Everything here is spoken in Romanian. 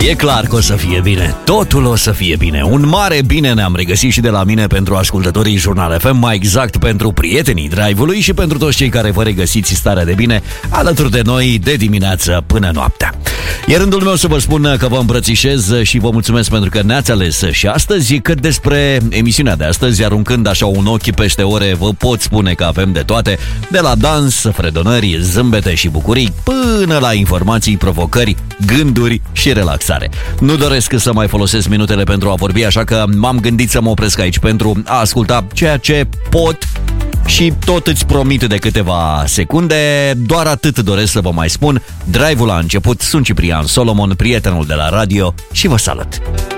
E clar că o să fie bine, totul o să fie bine. Un mare bine ne-am regăsit și de la mine pentru ascultătorii Jurnal FM, mai exact pentru prietenii Drive-ului și pentru toți cei care vă regăsiți starea de bine alături de noi de dimineață până noaptea. E rândul meu să vă spun că vă îmbrățișez și vă mulțumesc pentru că ne-ați ales și astăzi, că despre emisiunea de astăzi, aruncând așa un ochi peste ore, vă pot spune că avem de toate, de la dans, fredonări, zâmbete și bucurii, până la informații, provocări, gânduri și relaxare. Nu doresc să mai folosesc minutele pentru a vorbi, așa că m-am gândit să mă opresc aici pentru a asculta ceea ce pot și tot îți promit de câteva secunde. Doar atât doresc să vă mai spun. Drive-ul a început, sunt Ciprian Solomon, prietenul de la radio, și vă salut!